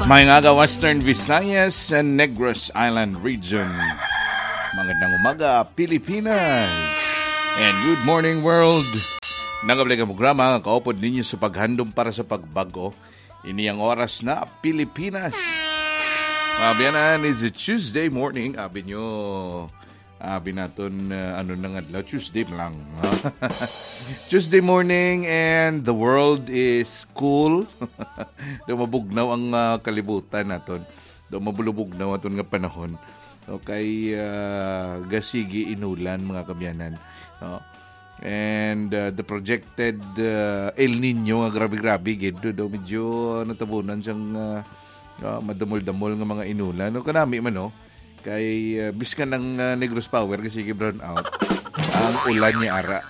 Mayngaga Western Visayas and Negros Island Region. Magandang umaga, Pilipinas. And good morning, world. Nangabalik ang programa ang kaupod ninyo sa paghandom para sa pagbago. Ini ang oras na Pilipinas. Mabiyanan is a Tuesday morning. Abi nyo, abi naton, ano na nga, Tuesday lang. Tuesday morning and the world is cool. Dumabugnaw ang kalibutan naton. Dumabulubugnaw aton nga panahon. Okay, gasigi inulan mga kabyanan. And the projected El Nino nga grabe-grabe gid do medyo natabunan siyang madamol-damol nga mga inulan. No kanami man no. Kay biskan ng Negros Power kasi brown out ang ulan niya ara.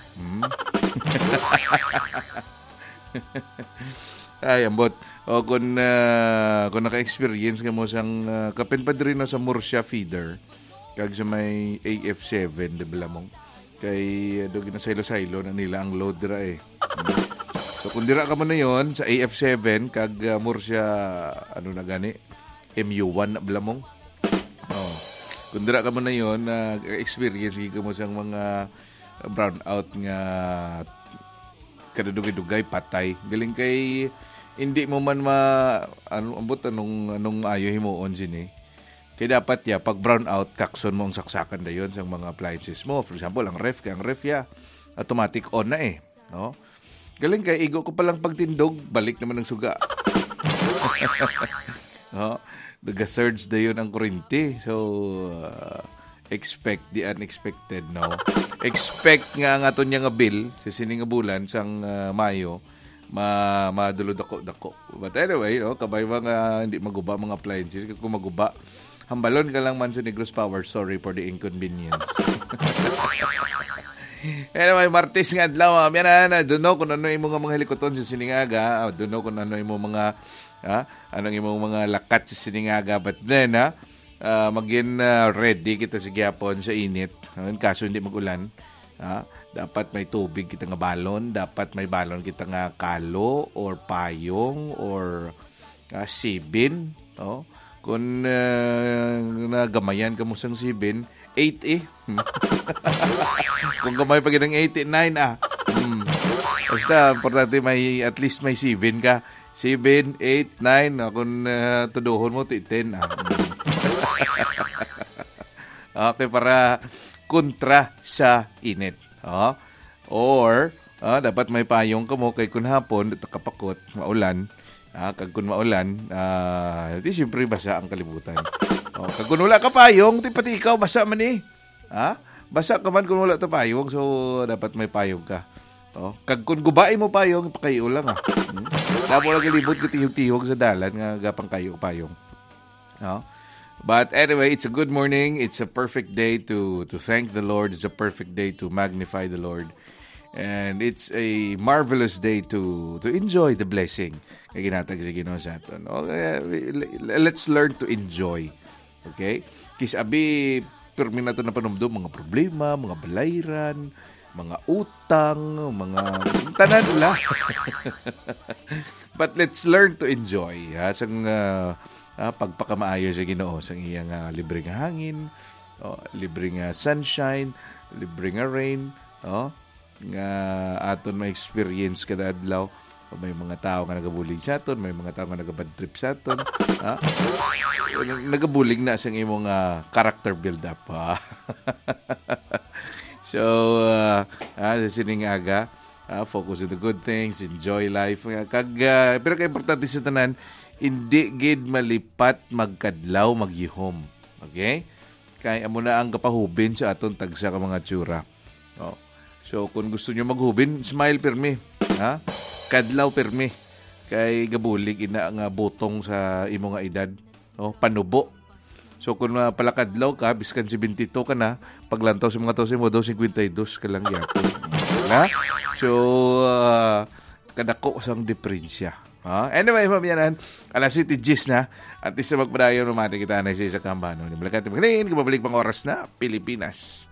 Ay ambot o kung naka-experience ka mo sang kapin pa diri na sa Murcia feeder kag sa may AF7 de Blamong kay do ginasaylo-saylo na nila ang load dira eh. So kung dira ka mo na yon sa AF7 kag Murcia ano na gani MU1 na Blamong. Oh. Kung dira ka mo na yon experience ka mo sang mga brownout nga kadudugay-dugay patay. Galing kay hindi mo man anong ayo himuon sini. Kaya dapat pag brown out kakson mo ang saksakan dayon sa mga appliances mo. For example, ang ref automatic on na eh, no? Galing kay igo ko pa lang pagtindog, balik naman ang suga. No? Nag-surge dayon ang kuryente. So expect the unexpected, no? Expect nga aton nya nga bill sa sining nga bulan sang Mayo madulod dako. But anyway, kabay mga hindi maguba mga appliances. Kung maguba, hambalon ka lang man sa Negros Power. Sorry for the inconvenience. Anyway, Martes nga adlaw. Yan duno kung ano imo nga mga helikoton sa Siningaga. Duno kung ano imo mga anong imo mga lakat sa Siningaga. But then, maging ready kita sa gyapon sa init. Kaso hindi magulan. Dapat may tubig kita nga balon, dapat may balon kita nga kalo or payong or sibin, no? Kung nagamayan ka mo sang sibin, 8 eh. Kung gamay pa ng 8, 9 Basta importante may at least may sibin ka. 7, 8, 9, kung tuduhon mo 10 Okay, para kontra sa init. Or dapat may payong ka mo kay kun hapon kapakot maulan. Kag kun maulan, di siyempre basa ang kalibutan. Kag kun wala ka payong, di pati ikaw basa man eh. Basa ka man kun wala ta payong, so dapat may payong ka. Kag kun gubay mo payong, pakayo lang Damo lang galibot ka tihog-tihog sa dalan nga gapang kayo payong. But anyway, it's a good morning. It's a perfect day to thank the Lord. It's a perfect day to magnify the Lord. And it's a marvelous day to enjoy the blessing. Kaya ginatag sa Ginoo sa aton. Let's learn to enjoy. Okay? Kisa abi, permi na ito na panumdum, mga problema, mga balayran, mga utang, mga tanan lang. But let's learn to enjoy. Sang pagpakamaayo sa Ginoo sa iyang libreng hangin, libreng sunshine, libreng rain, nga aton may experience kada adlaw. May mga tao nga nagabulig sa aton, may mga tao nga nagabad trip sa aton. Nagabulig na sa imong character build up. So, sa Siningaga, focus on the good things, enjoy life. Pero kaya importante sa tanan, hindi gid malipat magkadlaw magyihom. Okay? Kaya amo na ang kapahubin sa aton tagsa ka mga tsura. So kung gusto niyo maghubin, smile pirmi. Kadlaw pirmi. Kay gabulig ina nga butong sa imo nga edad. Panubo. So kung palakadlaw ka, biskan 72 ka na, paglantaw sa mga tao mo, 52 ka lang yapon. So kadako sang diferensya. Anyway, mamiyanan, alas 7:10 na, at isa magpadayon naman kita na isa kambahan. Balikan, kababalik pang oras na Pilipinas.